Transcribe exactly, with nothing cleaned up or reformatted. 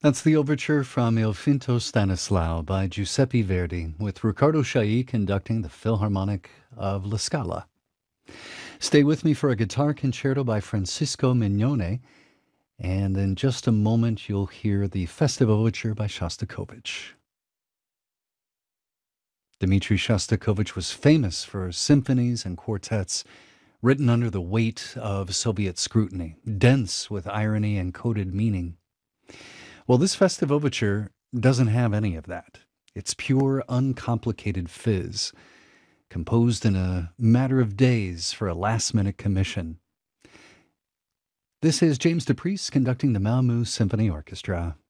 That's the overture from Il Finto Stanislao by Giuseppe Verdi, with Riccardo Chailly conducting the Philharmonic of La Scala. Stay with me for a guitar concerto by Francisco Mignone, and in just a moment you'll hear the Festive Overture by Shostakovich. Dmitri Shostakovich was famous for symphonies and quartets written under the weight of Soviet scrutiny, dense with irony and coded meaning. Well, this Festive Overture doesn't have any of that. It's pure, uncomplicated fizz, composed in a matter of days for a last-minute commission. This is James DePriest conducting the Malmö Symphony Orchestra.